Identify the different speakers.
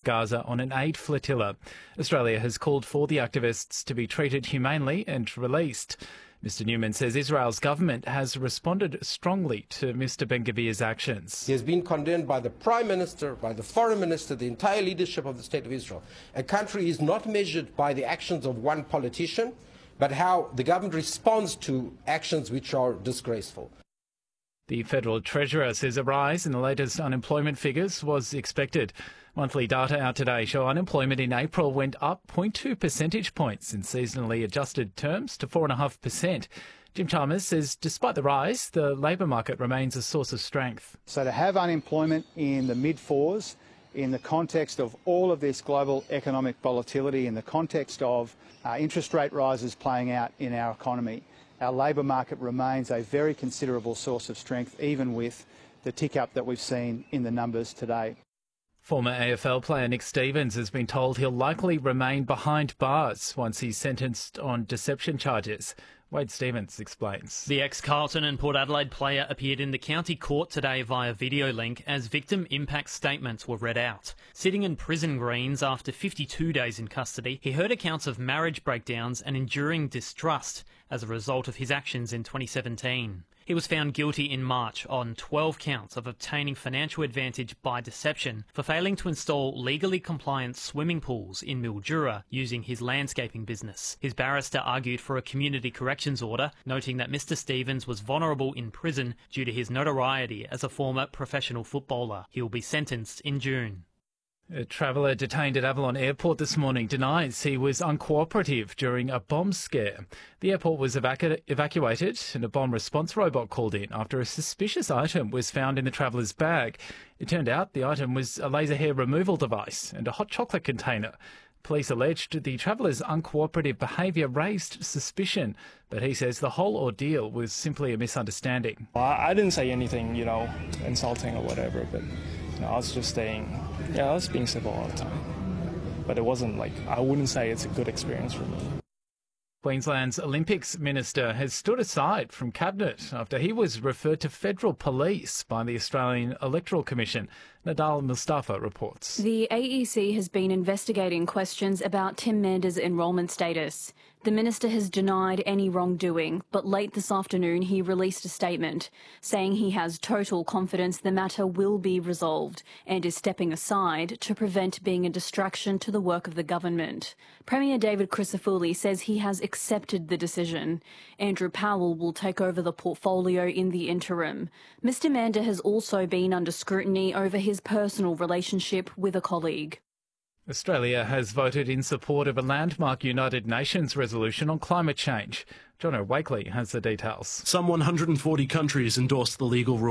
Speaker 1: Gaza on an aid flotilla. Australia has called for the activists to be treated humanely and released. Mr Newman says Israel's government has responded strongly to Mr Ben-Gvir's actions.
Speaker 2: He has been condemned by the Prime Minister, by the Foreign Minister, the entire leadership of the State of Israel. A country is not measured by the actions of one politician, but how the government responds to actions which are disgraceful.
Speaker 1: The Federal Treasurer says a rise in the latest unemployment figures was expected. Monthly data out today show unemployment in April went up 0.2 percentage points in seasonally adjusted terms to 4.5%. Jim Chalmers says despite the rise, the labour market remains a source of strength.
Speaker 3: So to have unemployment in the mid-fours, in the context of all of this global economic volatility, in the context of interest rate rises playing out in our economy, our labour market remains a very considerable source of strength, even with the tick-up that we've seen in the numbers today.
Speaker 1: Former AFL player Nick Stevens has been told he'll likely remain behind bars once he's sentenced on deception charges. Wade Stevens explains.
Speaker 4: The ex-Carlton and Port Adelaide player appeared in the county court today via video link as victim impact statements were read out. Sitting in prison greens after 52 days in custody, he heard accounts of marriage breakdowns and enduring distrust as a result of his actions in 2017. He was found guilty in March on 12 counts of obtaining financial advantage by deception for failing to install legally compliant swimming pools in Mildura using his landscaping business. His barrister argued for a community corrections order, noting that Mr Stevens was vulnerable in prison due to his notoriety as a former professional footballer. He will be sentenced in June.
Speaker 1: A traveller detained at Avalon Airport this morning denies he was uncooperative during a bomb scare. The airport was evacuated and a bomb response robot called in after a suspicious item was found in the traveller's bag. It turned out the item was a laser hair removal device and a hot chocolate container. Police alleged the traveller's uncooperative behaviour raised suspicion, but he says the whole ordeal was simply a misunderstanding.
Speaker 5: I didn't say anything, insulting or whatever, but I was just saying, I was being civil all the time. But it wasn't I wouldn't say it's a good experience for me.
Speaker 1: Queensland's Olympics minister has stood aside from cabinet after he was referred to federal police by the Australian Electoral Commission. Nadal Mustafa reports.
Speaker 6: The AEC has been investigating questions about Tim Mander's enrolment status. The minister has denied any wrongdoing, but late this afternoon he released a statement saying he has total confidence the matter will be resolved and is stepping aside to prevent being a distraction to the work of the government. Premier David Crisafulli says he has accepted the decision. Andrew Powell will take over the portfolio in the interim. Mr Mander has also been under scrutiny over his personal relationship with a colleague.
Speaker 1: Australia has voted in support of a landmark United Nations resolution on climate change. John O'Wakely has the details.
Speaker 7: Some 140 countries endorsed the legal rule.